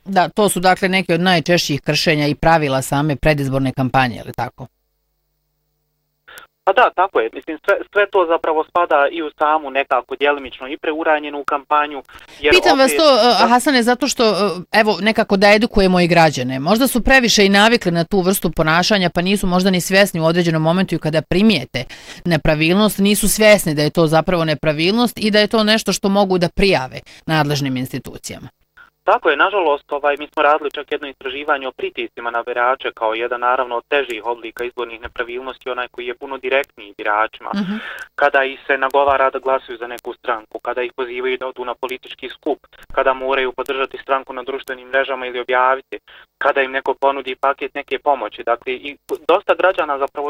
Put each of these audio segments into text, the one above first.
Da, to su dakle neke od najčešćih kršenja i pravila same predizborne kampanje, je li tako? Pa da, tako je. Mislim, sve to zapravo spada i u samu nekako djelimično i preuranjenu kampanju. Jer Pitam vas to, Hasane, zato što evo nekako da edukujemo i građane. Možda su previše i navikli na tu vrstu ponašanja, pa nisu možda ni svjesni u određenom momentu i kada primijete nepravilnost, nisu svjesni da je to zapravo nepravilnost i da je to nešto što mogu da prijave nadležnim institucijama. Tako je, nažalost, mi smo radili čak jedno istraživanje o pritiscima na birače kao jedan naravno od težih oblika izbornih nepravilnosti, onaj koji je puno direktniji biračima. Kada ih se nagovara da glasuju za neku stranku, kada ih pozivaju da odu na politički skup, kada moraju podržati stranku na društvenim mrežama ili objaviti, kada im neko ponudi paket neke pomoći. Dakle, i dosta građana zapravo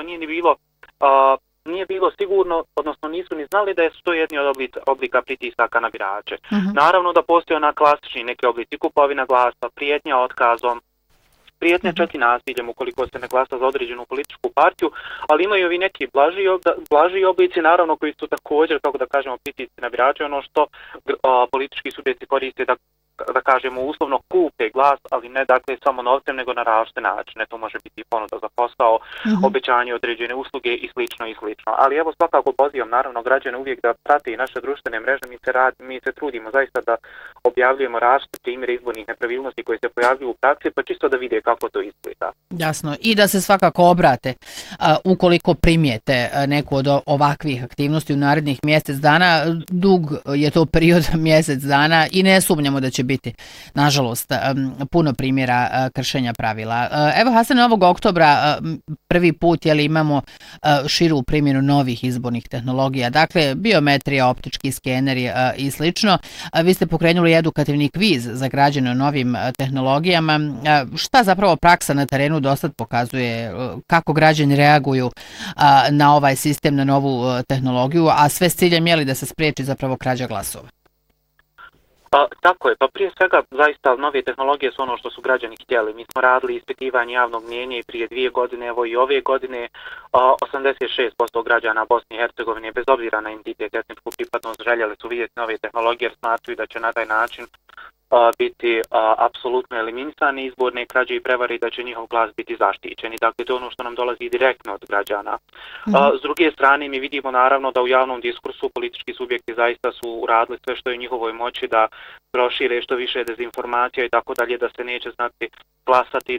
nije bilo sigurno, odnosno nisu ni znali da su to jedni od oblika pritisaka na birače. Naravno da postoje ona klasični neki oblici kupovina glasa, prijetnja otkazom, prijetnja čak i nasiljem ukoliko se ne glasa za određenu političku partiju, ali imaju i neki blaži oblici, naravno koji su također, kako da kažemo, pritisci na birače, ono što politički subjekti koriste da kažemo uslovno kupe glas, ali ne dakle samo novcem nego na različite načine. To može biti ponuda za posao, obećanje određene usluge i slično i slično. Ali evo svakako pozivam naravno građane uvijek da prate i naše društvene mreže. Mi se trudimo zaista da objavljujemo različite primjere izbornih nepravilnosti koje se pojavljuju u praksi, pa čisto da vide kako to izgleda. Jasno. I da se svakako obrate ukoliko primijete neku od ovakvih aktivnosti u narednih mjesec dana. Dug je to period mjesec dana i ne sumnjamo da će biti, nažalost, puno primjera kršenja pravila. Evo, Hasane, ovog oktobra prvi put imamo širu primjenu novih izbornih tehnologija, dakle biometrija, optički skeneri i slično. Vi ste pokrenuli edukativni kviz za građane o novim tehnologijama. Šta zapravo praksa na terenu dosad pokazuje, kako građani reaguju na ovaj sistem, na novu tehnologiju, a sve s ciljem je li da se spriječi zapravo krađa glasova? Pa tako je, pa prije svega zaista nove tehnologije su ono što su građani htjeli. Mi smo radili ispitivanje javnog mnijenja i prije 2 godine, evo i ove godine 86% građana Bosne i Hercegovine, bez obzira na entitet, etničku pripadnost, željeli su vidjeti nove tehnologije jer smatruju da će na taj način biti apsolutno eliminisani izborne krađe i prevare i da će njihov glas biti zaštićen. I dakle, to je ono što nam dolazi direktno od građana. S druge strane, mi vidimo naravno da u javnom diskursu politički subjekti zaista su uradili sve što je u njihovoj moći da prošire što više dezinformacija i tako dalje, da se neće znati glasati,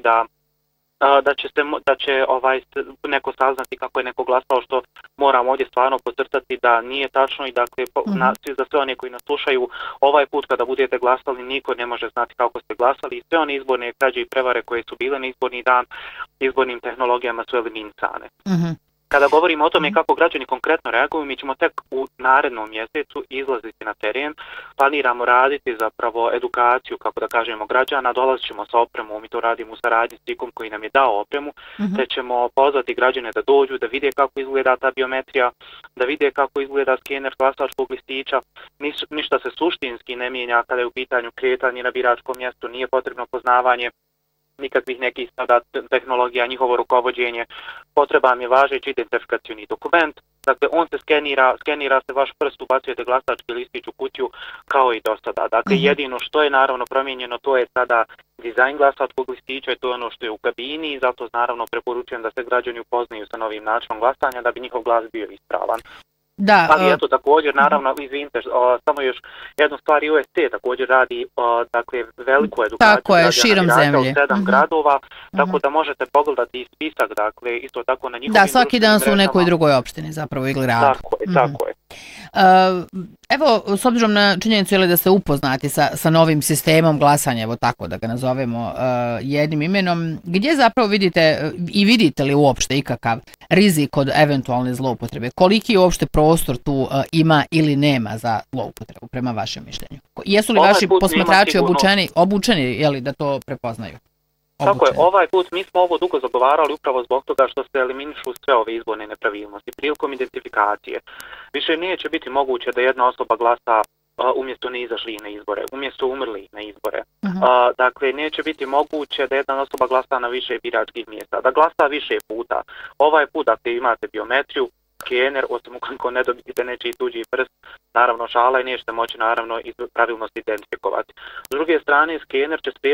da će neko saznati kako je neko glasao, što moram ovdje stvarno podcrtati da nije tačno i dakle za sve one koji nas slušaju, ovaj put kada budete glasali niko ne može znati kako ste glasali i sve one izborne krađe i prevare koje su bile na izborni dan izbornim tehnologijama su eliminisane. Kada govorimo o tome kako građani konkretno reaguju, mi ćemo tek u narednom mjesecu izlaziti na teren, planiramo raditi zapravo edukaciju, kako da kažemo, građana, dolazit ćemo sa opremom, mi to radimo u saradnji s TIK-om koji nam je dao opremu, te ćemo pozvati građane da dođu, da vide kako izgleda ta biometrija, da vide kako izgleda skener glasačkog listića, ništa se suštinski ne mijenja kada je u pitanju kretanje na biračkom mjestu, nije potrebno poznavanje nikakvih nekih sada tehnologija, njihovo rukovođenje, potreban je važeći identifikacioni dokument, dakle on se skenira se vaš prst, ubacujete glasački listić u kutiju kao i do sada. Dakle, jedino što je naravno promijenjeno, to je sada dizajn glasačkog listića i to je ono što je u kabini i zato naravno preporučujem da se građani upoznaju sa novim načinom glasanja da bi njihov glas bio ispravan. Da, ali eto također naravno izvinite, samo još jednu stvar, i OST također radi dakle veliku edukaciju tako je, širom zemlje u 7 gradova, tako da možete pogledati i spisak, dakle isto tako na njihovim da, svaki dan su u nekoj drugoj opštini zapravo ili gradu. Tako je. Evo, s obzirom na činjenicu da ste upoznati sa novim sistemom glasanja, evo tako da ga nazovemo jednim imenom, gdje zapravo vidite li uopšte ikakav rizik od eventualne zloupotrebe? Koliki uopšte prostor tu ima ili nema za zloupotrebu prema vašem mišljenju? Jesu li vaši posmatrači obučeni da to prepoznaju? Tako je, ovaj put mi smo ovo dugo zagovarali upravo zbog toga što se eliminišu sve ove izborne nepravilnosti prilikom identifikacije. Više neće biti moguće da jedna osoba glasa umjesto neizašlih na izbore, umjesto umrlih na izbore. Dakle, neće biti moguće da jedna osoba glasa na više biračkih mjesta, da glasa više puta. Ovaj put, dakle, imate biometriju, skener, osim ukoliko ne dobijete nečiji tuđi prst, naravno šala i nećete moći naravno pravilnost identifikovati. S druge strane, skener će